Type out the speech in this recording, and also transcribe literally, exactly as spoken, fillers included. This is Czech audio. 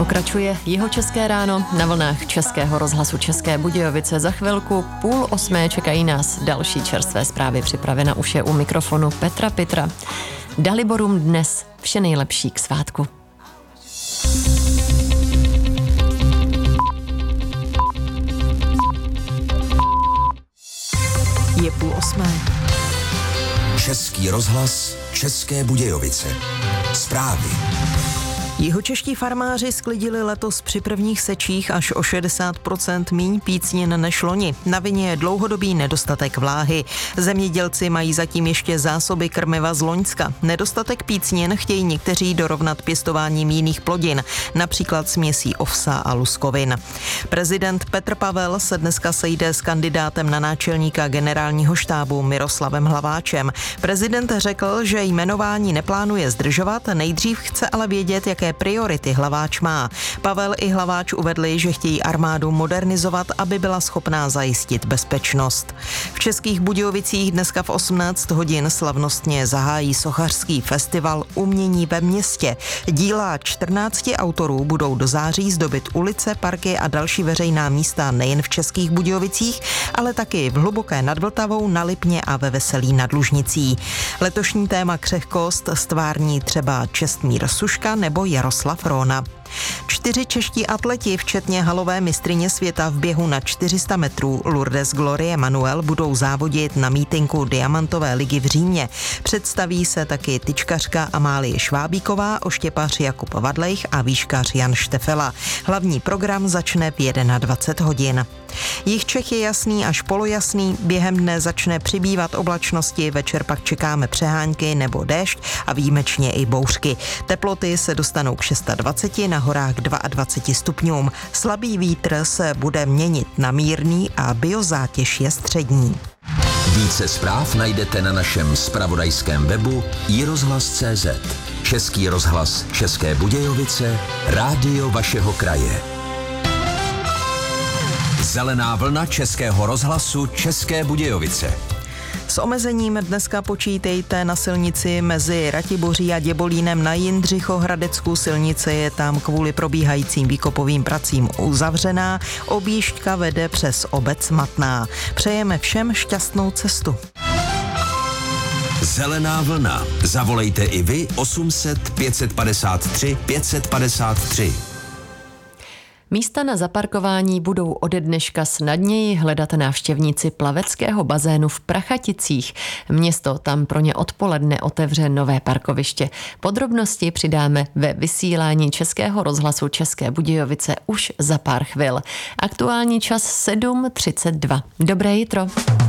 Pokračuje Jihočeské ráno na vlnách Českého rozhlasu České Budějovice. Za chvilku půl osmé čekají nás další čerstvé zprávy. Připravena už je u mikrofonu Petra Pitra. Daliborům dnes vše nejlepší k svátku. Je půl osmé. Český rozhlas České Budějovice. Zprávy. Jihočeští farmáři sklidili letos při prvních sečích až o šedesát procent míň pícnin než loni. Na vině je dlouhodobý nedostatek vláhy. Zemědělci mají zatím ještě zásoby krmiva z loňska. Nedostatek pícnin chtějí někteří dorovnat pěstováním jiných plodin, například směsí ovsa a luskovin. Prezident Petr Pavel se dneska sejde s kandidátem na náčelníka generálního štábu Miroslavem Hlaváčem. Prezident řekl, že jmenování neplánuje zdržovat, nejdřív chce ale vědět, jaké priority Hlaváč má. Pavel i Hlaváč uvedli, že chtějí armádu modernizovat, aby byla schopná zajistit bezpečnost. V Českých Budějovicích dneska v osmnáct hodin slavnostně zahájí sochařský festival Umění ve městě. Díla čtrnácti autorů budou do září zdobit ulice, parky a další veřejná místa nejen v Českých Budějovicích, ale taky v Hluboké nad Vltavou, na Lipně a ve Veselí nad Lužnicí. Letošní téma křehkost stvární třeba Čestmír Suška nebo Jaroslav Róna. Čtyři čeští atleti, včetně halové mistryně světa v běhu na čtyři sta metrů Lourdes Glorie Manuel, budou závodit na mítinku Diamantové ligy v Římě. Představí se taky tyčkařka Amálie Švábíková, oštěpař Jakub Vadlejch a výškař Jan Štefela. Hlavní program začne v dvacet jedna hodin. Jih Čech je jasný až polojasný, během dne začne přibývat oblačnosti, večer pak čekáme přehánky nebo déšť a výjimečně i bouřky. Teploty se dostanou k dvacet šesti, na horách k dvaceti dvěma stupňům. Slabý vítr se bude měnit na mírný a biozátěž je střední. Více zpráv najdete na našem zpravodajském webu i rozhlas tečka cé zet. Český rozhlas České Budějovice, rádio vašeho kraje. Zelená vlna Českého rozhlasu České Budějovice. S omezením dneska počítejte na silnici mezi Ratiboří a Děbolínem na Jindřichohradecku. Silnice je tam kvůli probíhajícím výkopovým pracím uzavřená. Objížďka vede přes obec Matná. Přejeme všem šťastnou cestu. Zelená vlna. Zavolejte i vy osm set pět padesát tři pět padesát tři. Místa na zaparkování budou ode dneška snadněji hledat návštěvníci plaveckého bazénu v Prachaticích. Město tam pro ně odpoledne otevře nové parkoviště. Podrobnosti přidáme ve vysílání Českého rozhlasu České Budějovice už za pár chvil. Aktuální čas sedm třicet dva. Dobré jitro.